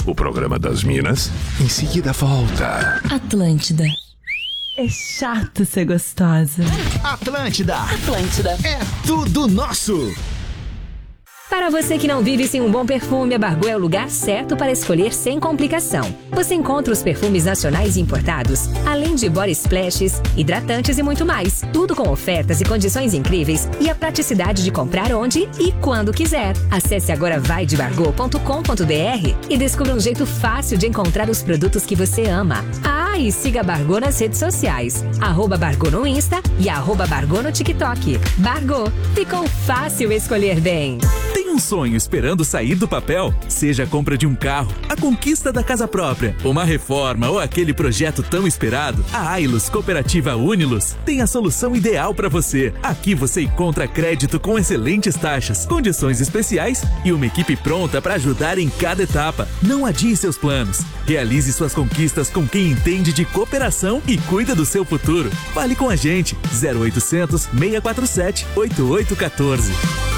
o programa das Minas em seguida volta. Atlântida. É chato ser gostosa. Atlântida. Atlântida. É tudo nosso. Para você que não vive sem um bom perfume, a Bargô é o lugar certo para escolher sem complicação. Você encontra os perfumes nacionais e importados, além de body splashes, hidratantes e muito mais. Tudo com ofertas e condições incríveis e a praticidade de comprar onde e quando quiser. Acesse agora vaidebargô.com.br e descubra um jeito fácil de encontrar os produtos que você ama. E siga a Bargô nas redes sociais. @Bargô no Insta e @Bargô no TikTok. Bargô, ficou fácil escolher bem. Tem um sonho esperando sair do papel? Seja a compra de um carro, a conquista da casa própria, uma reforma ou aquele projeto tão esperado, a Ailus Cooperativa Unilos tem a solução ideal para você. Aqui você encontra crédito com excelentes taxas, condições especiais e uma equipe pronta para ajudar em cada etapa. Não adie seus planos. Realize suas conquistas com quem entende de cooperação e cuida do seu futuro. Fale com a gente. 0800 647 8814.